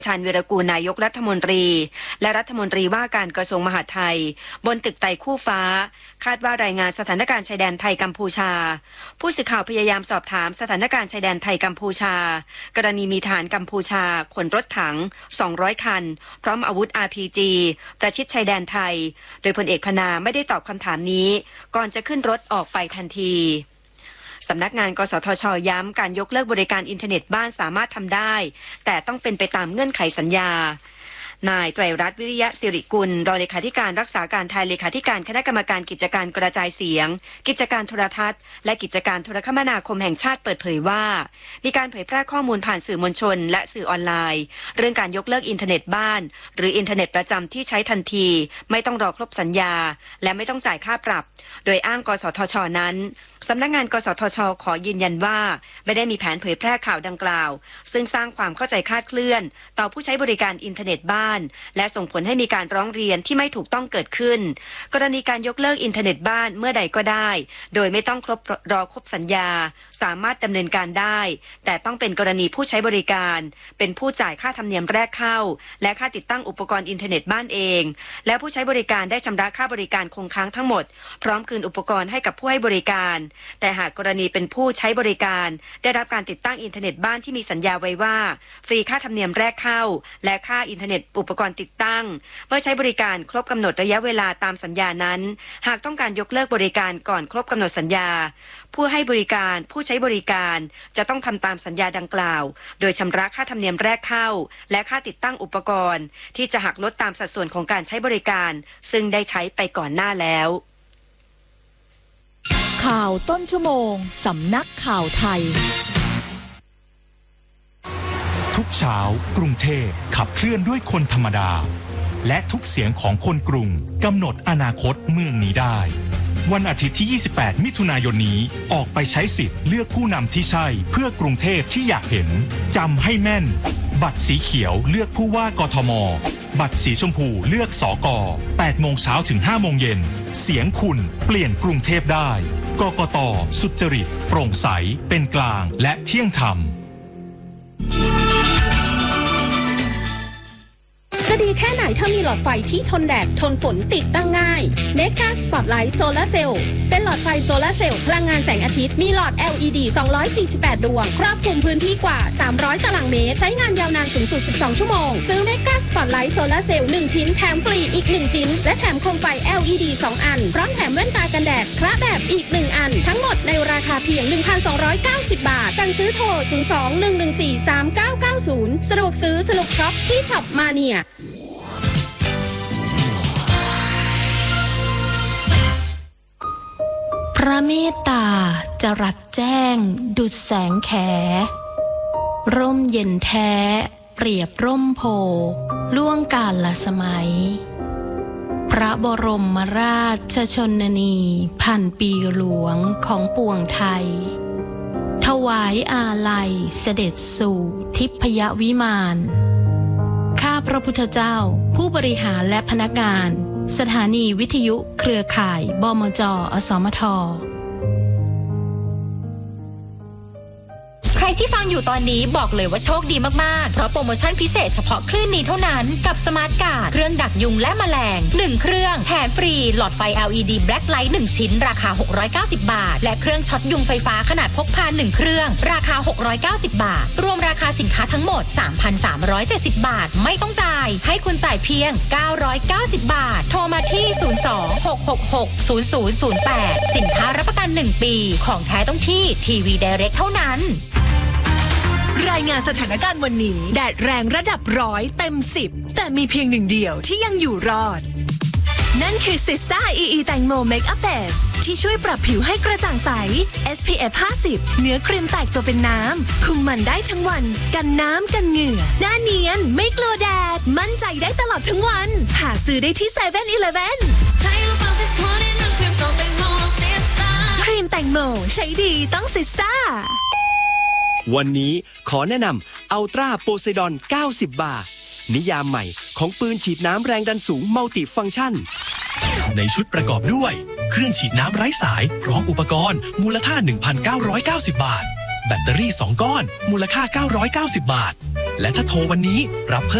ชาญวีรกูลนายกรัฐมนตรีและรัฐมนตรีว่าการกระทรวงมหาดไทยบนตึกไต่คู่ฟ้าคาดว่ารายงานสถานการณ์ชายแดนไทยกัมพูชาผู้สื่อข่าวพยายามสอบถามสถานการณ์ชายแดนไทยกัมพูชากรณีมีทหารกัมพูชาขนรถถัง200คันพร้อมอาวุธ RPG ประชิดชายแดนไทยโดยพลเอกพนาไม่ได้ตอบคำถามนี้ก่อนจะขึ้นรถออกไปทันทีสำนักงานกสทช.ย้ำการยกเลิกบริการอินเทอร์เน็ตบ้านสามารถทำได้แต่ต้องเป็นไปตามเงื่อนไขสัญญานายไตรรัตน์วิริยะสิริกุลรองเลขาธิการรักษาการแทนเลขาธิการคณะกรรมการกิจการกระจายเสียงกิจการโทรทัศน์และกิจการโทรคมนาคมแห่งชาติเปิดเผยว่ามีการเผยแพร่ข้อมูลผ่านสื่อมวลชนและสื่อออนไลน์เรื่องการยกเลิกอินเทอร์เน็ตบ้านหรืออินเทอร์เน็ตประจำที่ใช้ทันทีไม่ต้องรอครบสัญญาและไม่ต้องจ่ายค่าปรับโดยอ้างกสทช.นั้นสำนักงานกสทช.ขอยืนยันว่าไม่ได้มีแผนเผยแพร่ข่าวดังกล่าวซึ่งสร้างความเข้าใจคลาดเคลื่อนต่อผู้ใช้บริการอินเทอร์เน็ตบ้านและส่งผลให้มีการร้องเรียนที่ไม่ถูกต้องเกิดขึ้นกรณีการยกเลิกอินเทอร์เน็ตบ้านเมื่อใดก็ได้โดยไม่ต้องรอครบสัญญาสามารถดำเนินการได้แต่ต้องเป็นกรณีผู้ใช้บริการเป็นผู้จ่ายค่าธรรมเนียมแรกเข้าและค่าติดตั้งอุปกรณ์อินเทอร์เน็ตบ้านเองและผู้ใช้บริการได้ชำระค่าบริการคงค้างทั้งหมดพร้อมคืนอุปกรณ์ให้กับผู้ให้บริการแต่หากกรณีเป็นผู้ใช้บริการได้รับการติดตั้งอินเทอร์เน็ตบ้านที่มีสัญญาไว้ว่าฟรีค่าธรรมเนียมแรกเข้าและค่าอินเทอร์เน็ตอุปกรณ์ติดตั้งเมื่อใช้บริการครบกำหนดระยะเวลาตามสัญญานั้นหากต้องการยกเลิกบริการก่อนครบกำหนดสัญญาผู้ให้บริการผู้ใช้บริการจะต้องทำตามสัญญาดังกล่าวโดยชำระค่าธรรมเนียมแรกเข้าและค่าติดตั้งอุปกรณ์ที่จะหักลดตามสัดส่วนของการใช้บริการซึ่งได้ใช้ไปก่อนหน้าแล้วข่าวต้นชั่วโมงสำนักข่าวไทยทุกเช้ากรุงเทพขับเคลื่อนด้วยคนธรรมดาและทุกเสียงของคนกรุงกำหนดอนาคตเมืองนี้ได้วันอาทิตย์ที่ 28 มิถุนายนนี้ออกไปใช้สิทธิ์เลือกผู้นำที่ใช่เพื่อกรุงเทพที่อยากเห็นจำให้แม่นบัตรสีเขียวเลือกผู้ว่ากทมบัตรสีชมพูเลือกสก8 โมงเช้าถึง 5 โมงเย็นเสียงคุณเปลี่ยนกรุงเทพได้กกต.สุจริตโปร่งใสเป็นกลางและเที่ยงธรรมจะดีแค่ไหนถ้ามีหลอดไฟที่ทนแดดทนฝนติดตั้งง่าย Mega Spotlight Solar Cell เป็นหลอดไฟโซลาร์เซลล์พลังงานแสงอาทิตย์มีหลอด LED 248 ดวงครอบคลุมพื้นที่กว่า300ตารางเมตรใช้งานยาวนานสูงสุด12ชั่วโมงซื้อ Mega Spotlight Solar Cell 1 ชิ้นแถมฟรีอีก1ชิ้นและแถมโคมไฟ LED 2 อันพร้อมแถมแว่นตากันแดดคละแบบอีก1อันทั้งหมดในราคาเพียง 1,290 บาทสั่งซื้อโทร 02-114-3990 สะดวกซื้อสนุกช็อปที่ช็อปมาเนียพระเมตตาจรัสแจ้งดุจแสงแขร่มเย็นแท้เปรียบร่มโพล่วงกาลสมัยพระบรมราชชนนีพันปีหลวงของปวงไทยถวายอาลัยเสด็จสู่ทิพยวิมานข้าพระพุทธเจ้าผู้บริหารและพนักงานสถานีวิทยุเครือข่ายบมจ.อสมท. ใครที่ฟังอยู่ตอนนี้บอกเลยว่าโชคดีมากๆเพราะโปรโมชั่นพิเศษเฉพาะคลื่นนี้เท่านั้นกับสมาร์ทการ์ดเครื่องดักยุงและแมลง1เครื่องแถมฟรีหลอดไฟ LED Black Light 1ชิ้นราคา690 บาทและเครื่องช็อตยุงไฟฟ้าขนาดพกพา1เครื่องราคา690 บาทรวมราคาสินค้าทั้งหมด 3,370 บาทไม่ต้องจ่ายให้คุณจ่ายเพียง990 บาทโทรมาที่02-666-0008สินค้ารับประกัน1ปีของแท้ต้องที่ทีวีไดเรกเท่านั้นรายงานสถานการณ์วันนี้แดดแรงระดับ100เต็ม10แต่มีเพียงหนึ่งเดียวที่ยังอยู่รอดนั่นคือ Sista EE แตงโม Makeup Base ที่ช่วยปรับผิวให้กระจ่างใส SPF 50 เนื้อครีมแตกตัวเป็นน้ำคุมมันได้ทั้งวันกันน้ำกันเหงื่อหน้าเนียนไม่กลัวแดดมั่นใจได้ตลอดทั้งวันหาซื้อได้ที่ 7-Eleven ครีมแตงโมใช้ดีต้อง Sista วันนี้ขอแนะนำอัลตราโพไซดอน90 บาร์นิยามใหม่ของปืนฉีดน้ำแรงดันสูงมัลติฟังก์ชันในชุดประกอบด้วยเครื่องฉีดน้ำไร้สายพร้อมอุปกรณ์มูลค่า 1,990 บาทแบตเตอรี่2ก้อนมูลค่า990 บาทและถ้าโทรวันนี้รับเพิ่ม